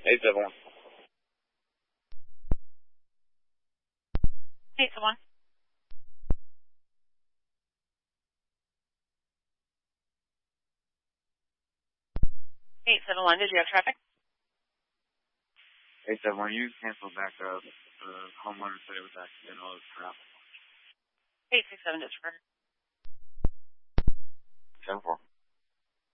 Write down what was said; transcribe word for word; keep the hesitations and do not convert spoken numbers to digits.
eight seven one. eight seven one. eight seven one, did you have traffic? eight seven one, you canceled back up. The homeowner said it was accidental. It was crap. eight six seven, disregard. seven four.